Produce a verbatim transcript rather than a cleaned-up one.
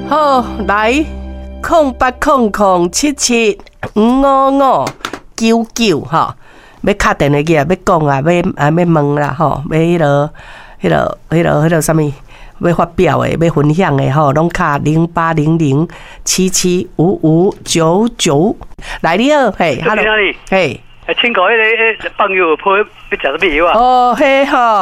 好，来，空八空空七七五五五九九哈，要敲电话去啊，要讲啊，要啊要问啦吼，要迄落、迄落、迄落、迄落啥物？要发表的，要分享的吼，拢卡零八零零七七五五九九。来你好，嘿 ，Hello， 嘿， 请教迄个朋友陪要食什么药啊？ 哦，嘿吼。